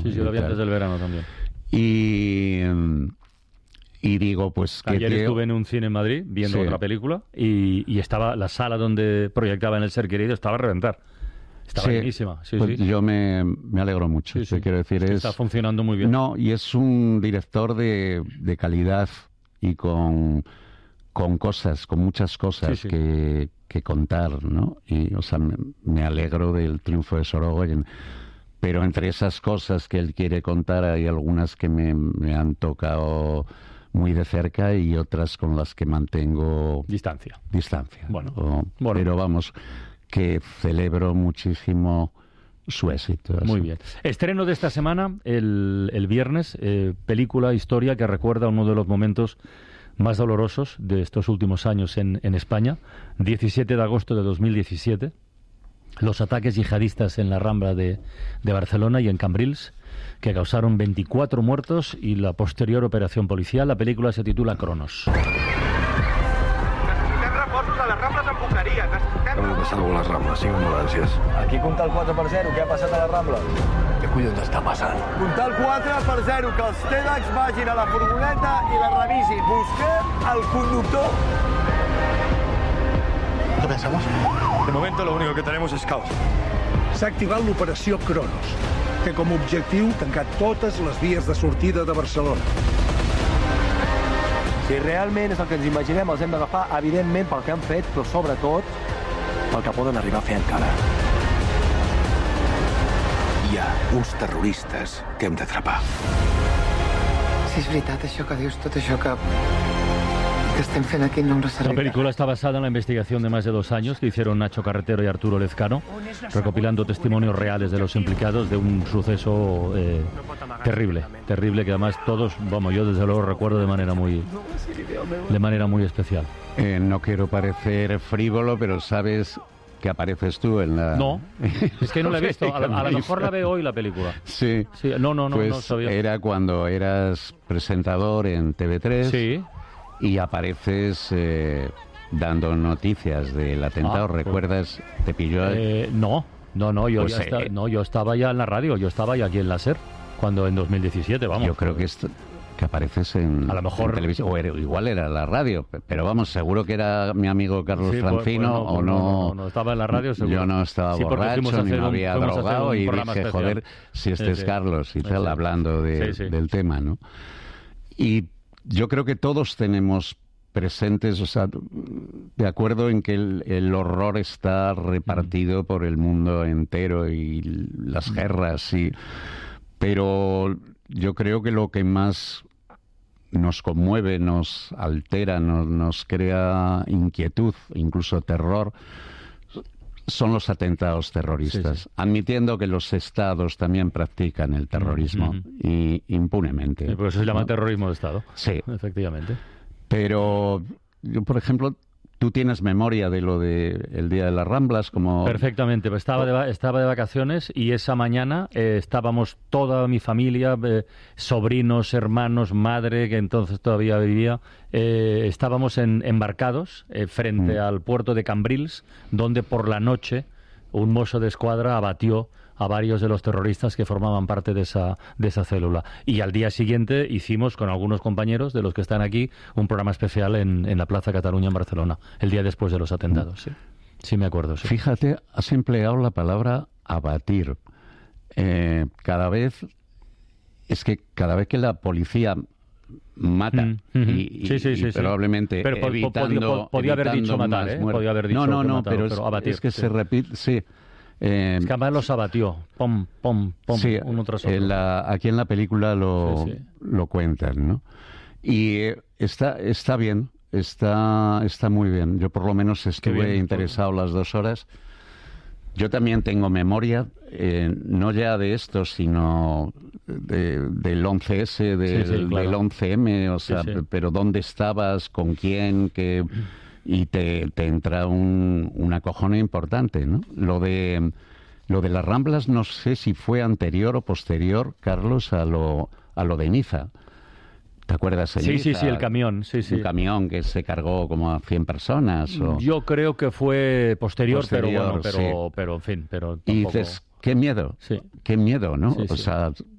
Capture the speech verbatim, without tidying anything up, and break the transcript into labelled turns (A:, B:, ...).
A: Sí, sí, lo vi antes del verano también.
B: Y, y digo, pues... que
A: Ayer
B: te...
A: estuve en un cine en Madrid viendo sí. otra película y, y estaba la sala donde proyectaba en El Ser Querido, estaba a reventar. Estaba
B: sí,
A: buenísima. Sí,
B: pues
A: sí.
B: Yo me, me alegro mucho.
A: Sí, sí.
B: Quiero decir, es,
A: está funcionando muy bien.
B: No, y es un director de, de calidad y con, con cosas, con muchas cosas sí, sí. Que, que contar, ¿no? Y, o sea, me, me alegro del triunfo de Sorogoyen. Pero entre esas cosas que él quiere contar hay algunas que me, me han tocado muy de cerca y otras con las que mantengo...
A: Distancia.
B: Distancia.
A: Bueno.
B: O,
A: bueno.
B: Pero vamos... que celebro muchísimo su éxito. Así.
A: Muy bien. Estreno de esta semana, el, el viernes, eh, película, historia que recuerda uno de los momentos más dolorosos de estos últimos años en, en España. diecisiete de agosto de dos mil diecisiete, los ataques yihadistas en la Rambla de, de Barcelona y en Cambrils, que causaron veinticuatro muertos y la posterior operación policial. La película se titula Cronos.
C: Hem passat a les Rambles, cinc ambulàncies.
D: Aquí compta el quatre per zero, què ha passat a les Rambles?
C: Què collons està passant?
D: Compta el quatre per zero, que els TEDx vagin a la furgoneta i la revisin. Busquem el conductor.
C: ¿Qué pensamos?
D: De momento lo único que tenemos es caos.
E: S'ha activat l'operació Cronos. Té com a objectiu tancar totes les vies de sortida de Barcelona.
D: Si realment és el que ens imaginem, els hem d'agafar, evidentment, pel que han fet, però sobretot pel que poden arribar a fer encara.
C: Hi ha uns terroristes que hem d'atrapar.
F: Si és veritat això que dius, tot això que, que estem fent aquí no ens servirà.
A: La película está basada en la investigación de más de dos años que hicieron Nacho Carretero y Arturo Lezcano, recopilando testimonios reales de los implicados de un suceso eh, terrible, terrible que además todos, vamos, yo desde luego recuerdo de manera muy, de manera muy especial.
B: Eh, no quiero parecer frívolo, pero sabes que apareces tú en la...
A: No, es que no la he visto. A, a lo mejor la veo hoy la película.
B: Sí.
A: sí no, no, no,
B: pues
A: no sabía.
B: Era cuando eras presentador en T V tres.
A: Sí.
B: Y apareces eh, dando noticias del atentado. Ah, ¿recuerdas? Pues, ¿te pilló?
A: Eh, no, no, no yo, pues, ya está, eh, no, yo estaba ya en la radio, yo estaba ya aquí en la SER, cuando en dos mil diecisiete, vamos.
B: Yo creo que esto... que apareces en,
A: a lo mejor,
B: en televisión, o era, igual era la radio, pero vamos, seguro que era mi amigo Carlos
A: sí,
B: Francino,
A: pues, pues no,
B: o no,
A: no, no, no, estaba en la radio seguro.
B: Yo no estaba
A: sí,
B: borracho, ni me había
A: un,
B: drogado, y dije,
A: especial.
B: joder, si este sí, es Carlos y tal,
A: sí.
B: hablando de,
A: sí, sí.
B: del tema, ¿no? Y yo creo que todos tenemos presentes, o sea, de acuerdo en que el, el horror está repartido mm. por el mundo entero y las guerras, y, pero yo creo que lo que más nos conmueve, nos altera, nos, nos crea inquietud, incluso terror, son los atentados terroristas, sí, sí. admitiendo que los estados también practican el terrorismo mm-hmm. y impunemente.
A: Sí, por eso se llama ¿no? terrorismo de Estado.
B: Sí.
A: Efectivamente.
B: Pero yo, por ejemplo, tú tienes memoria de lo de el Día de las Ramblas, como...
A: Perfectamente, pues estaba de, estaba de vacaciones y esa mañana eh, estábamos toda mi familia, eh, sobrinos, hermanos, madre, que entonces todavía vivía, eh, estábamos en, embarcados eh, frente mm. al puerto de Cambrils, donde por la noche un mozo de escuadra abatió a varios de los terroristas que formaban parte de esa, de esa célula. Y al día siguiente hicimos, con algunos compañeros de los que están aquí, un programa especial en, en la Plaza Cataluña en Barcelona, el día después de los atentados. Sí, sí me acuerdo. Sí.
B: Fíjate, has empleado la palabra abatir. Eh, cada vez, es que cada vez que la policía mata mm, mm-hmm. y,
A: sí, sí,
B: y,
A: sí,
B: y
A: sí.
B: probablemente
A: pero po-
B: evitando,
A: podía, podía haber
B: evitando
A: dicho matar, ¿eh? Podía haber dicho
B: no, no, no,
A: mataron,
B: pero,
A: pero
B: es,
A: abatir,
B: es que
A: sí.
B: se repite, sí. Eh,
A: es que además los abatió, pom, pom, pom,
B: sí,
A: uno tras otro.
B: En la, aquí en la película lo,
A: sí, sí.
B: lo cuentan, ¿no? Y eh, está, está bien, está, está muy bien. Yo por lo menos estuve bien, interesado todo. Las dos horas. Yo también tengo memoria, eh, no ya de esto, sino de, del once ese, de, sí, sí, claro. del once eme, o sea, sí, sí. pero ¿dónde estabas? ¿Con quién? ¿Qué...? Y te, te entra un, un acojone importante, ¿no? Lo de, lo de las Ramblas no sé si fue anterior o posterior, Carlos, a lo, a lo de Niza. ¿Te acuerdas de
A: Sí,
B: Niza?
A: sí, sí, el camión, sí, sí.
B: Un camión que se cargó como a cien personas. O...
A: Yo creo que fue posterior,
B: posterior
A: pero bueno, pero,
B: sí.
A: pero en fin, pero tampoco...
B: Y dices, qué miedo,
A: sí.
B: qué miedo, ¿no?
A: Sí,
B: o
A: sí.
B: sea,